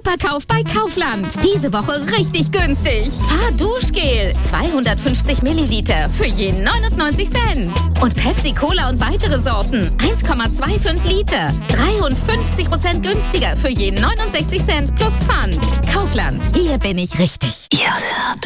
Superkauf bei Kaufland. Diese Woche richtig günstig. Fahrduschgel 250 Milliliter für je 99 Cent. Und Pepsi Cola und weitere Sorten 1,25 Liter. 53% günstiger für je 69 Cent plus Pfand. Kaufland, hier bin ich richtig. Ihr hört